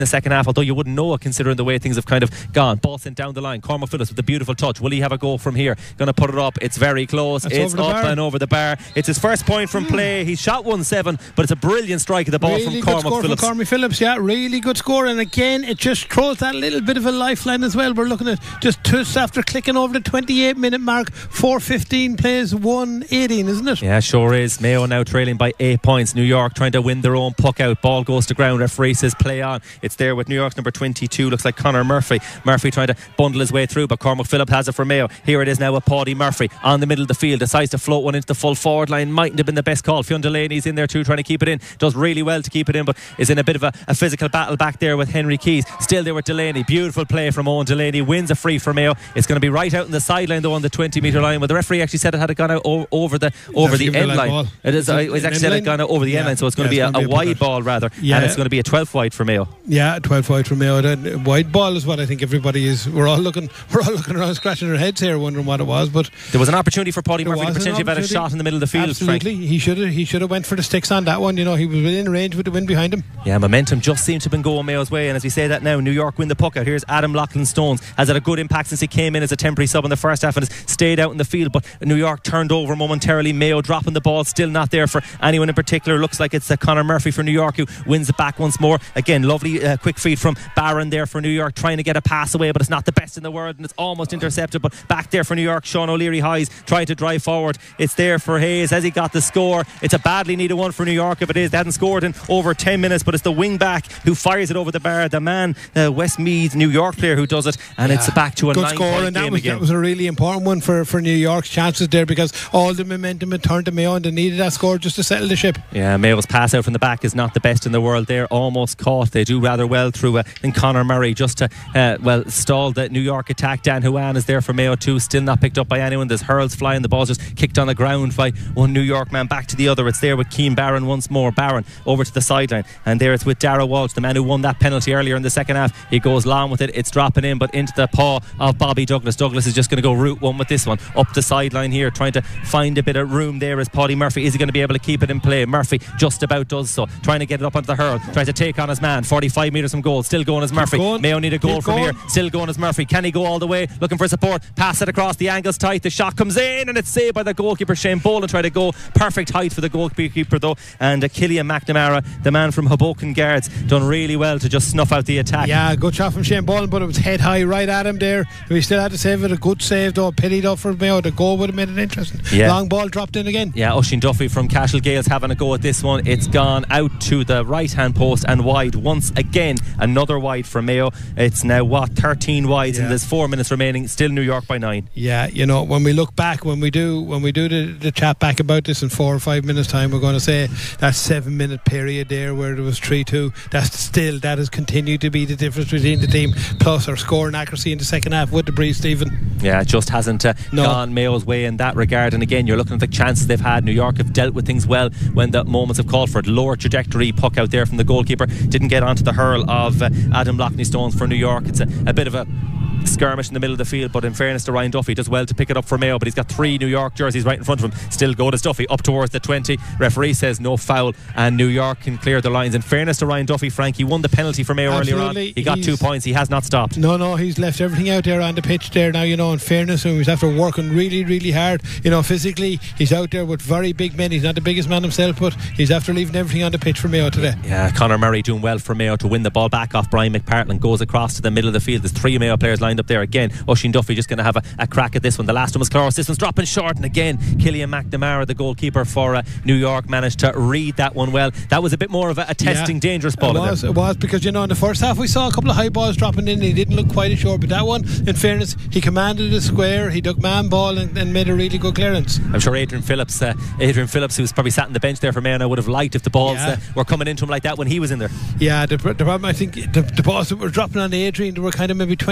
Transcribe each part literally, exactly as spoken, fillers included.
the second half, although you wouldn't know it considering the way things have kind of gone. Ball sent down the line. Cormac Phillips with a beautiful touch. Will he have a go from here? Going to put it up. It's very close. That's it's up bar. and over the bar. It's his first point from mm. play. He's shot one seven, but it's a brilliant strike of the ball really from Cormac good score Phillips. From Cormac Phillips, yeah, really good score. And again, it just throws that little bit of a lifeline as well. We're looking at just just after clicking over the twenty-eight minute mark, four fifteen plays, one eighteen, isn't it? Yeah, sure is. Mayo now trailing by eight points. New York trying to win their own puck out. Ball goes to ground. Referee says play on. It's there with New York's number twenty-two. Looks like Conor Murphy. Murphy trying to bundle his way through, but Cormac Phillips has it for Mayo. Here it is now with Paddy Murphy on the middle of the field. Decides to float one into the full forward line. Mightn't have been the best call. Fionn Delaney's in there too, trying to keep it in. Does really well to keep it in, but is in a bit of a, a physical battle back there with Henry Keys. Still there with Delaney. Beautiful play from Owen Delaney. Wins a free for Mayo. It's going to be right out in the sideline though, on the twenty metre line. Well, the referee actually said it had gone out o- over the over the end line. Ball. It is. It was actually said it gone out over the yeah. end line, so it's going yeah, to be a, a wide ball rather, yeah. and it's going to be a twelfth wide for Mayo. Yeah, twelfth wide for Mayo. The wide ball is what I think everybody is. We're all looking. We're all looking around, scratching our heads here, wondering what it was. But there was an opportunity for Paddy Murphy to potentially have had a shot in the middle of the field. Absolutely, Frank. he should have. He should have went for the sticks on that one. You know, he was within range with the wind behind him. Yeah, momentum just seemed to have been going Mayo's way, and as we say that now, New York win the puck out. Here's Adam Loughlin-Stones. Has had a good impact since he came in as a temporary sub in the first half and has stayed out in the field, but New York turned over momentarily. Mayo dropping the ball, still not there for anyone in particular. Looks like it's uh, Conor Murphy for New York who wins it back once more. Again, lovely uh, quick feed from Barron there for New York, trying to get a pass away, but it's not the best in the world and it's almost intercepted, but back there for New York. Sean O'Leary Highs trying to drive forward. It's there for Hayes. Has he got the score? It's a badly needed one for New York if it is. They hadn't scored in over ten minutes, but it's the wing back who fires it over the bar. The man, uh, Westmeath New York player who does it, and yeah. it's back to a good nine score, point and that game was, again. that was a really important one for, for New York's chances there, because all the momentum had turned to Mayo and they needed that score just to settle the ship. Yeah, Mayo's pass out from the back is not the best in the world there, almost caught. They do rather well through uh, in Conor Murray just to uh, well stall the New York attack. Dan Huan is there for Mayo too, still not picked up by anyone. There's hurls flying, the ball's just kicked on the ground by one New York man back to the other. It's there with Keane Barron once more. Barron over to the sideline, and there it's with Darragh Walsh, the man who won that penalty earlier in the second half. He goes long with it, it's dropping in but into the paw of Bobby Douglas. Douglas is just going to go route one with this one up the sideline here, trying to find a bit of room there as Paddy Murphy. Is he going to be able to keep it in play? Murphy just about does so, trying to get it up onto the hurl, trying to take on his man. Forty-five metres from goal, still going as Murphy. Going. Mayo need a goal Keep from going. here, still going as Murphy. Can he go all the way? Looking for support, pass it across, the angle's tight, the shot comes in and it's saved by the goalkeeper Shane Boland. Try to go, perfect height for the goalkeeper though, and uh, Killian McNamara, the man from Hoboken Guards, done really well to just snuff out the attack. Yeah, good shot from Shane Boland, but it was head high right at him there. We still had to save it. A good save though, pity though for Mayo. The goal would have made it interesting. Yeah. Long ball dropped in again. Yeah, Oisin Duffy from Cashel Gales having a go at this one. It's gone out to the right hand post and wide once again. Another wide for Mayo. It's now what, thirteen wides, yeah. and there's four minutes remaining. Still New York by nine. Yeah, you know, when we look back, when we do when we do the, the chat back about this in four or five minutes time, we're going to say that seven minute period there where there was three two, that's still, that has continued to be the difference between the team, plus our scoring accuracy in the second half with the breeze, Stephen. Yeah, it just hasn't uh, no. gone Mayo's way in that regard. And again, you're looking at the chances they've had. New York have dealt with things well when the moments have called for it. Lower trajectory puck out there from the goalkeeper, didn't get onto the hurl of uh, Adam Loughlin-Stones for New York. It's a, a bit of a skirmish in the middle of the field, but in fairness to Ryan Duffy, does well to pick it up for Mayo, but he's got three New York jerseys right in front of him. Still go to Duffy up towards the twenty. Referee says no foul and New York can clear the lines. In fairness to Ryan Duffy, Frank, he won the penalty for Mayo Absolutely. earlier on. He got he's two points. He has not stopped. No, no, he's left everything out there on the pitch there now, you know, in fairness to him. He's after working really, really hard, you know, physically. He's out there with very big men. He's not the biggest man himself, but he's after leaving everything on the pitch for Mayo today. Yeah, Conor Murray doing well for Mayo to win the ball back off Brian McPartland. Goes across to the middle of the field. There's three Mayo players lined up there again. Oisin Duffy just going to have a, a crack at this one. The last one was close. This one's dropping short, and again Killian McNamara, the goalkeeper for uh, New York, managed to read that one well. That was a bit more of a, a testing, yeah, dangerous ball. It was, it was because, you know, in the first half we saw a couple of high balls dropping in and he didn't look quite as sure, but that one, in fairness, he commanded the square, he took man ball and, and made a really good clearance. I'm sure Adrian Phillips uh, Adrian Phillips, who's probably sat on the bench there for Mayo, would have liked if the balls yeah. uh, were coming into him like that when he was in there. Yeah, the, the problem, I think the, the balls that were dropping on Adrian, they were kind of maybe twenty-five, thirty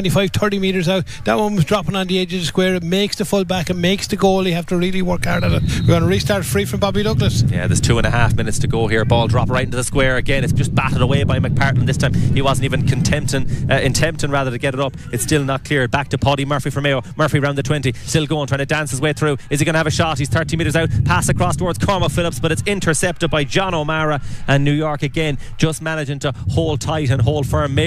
thirty metres out. That one was dropping on the edge of the square. It makes the full back, it makes the goalie have to really work hard at it. We're going to restart free from Bobby Douglas. Yeah, there's two and a half minutes to go here. Ball drop right into the square again. It's just batted away by McPartland this time. He wasn't even contempting, uh, attempting rather to get it up. It's still not cleared. Back to Paddy Murphy for Mayo. Murphy round the twenty, still going, trying to dance his way through. Is he going to have a shot? He's thirty metres out. Pass across towards Cormac Phillips, but it's intercepted by John O'Mara, and New York again just managing to hold tight and hold firm. Mayo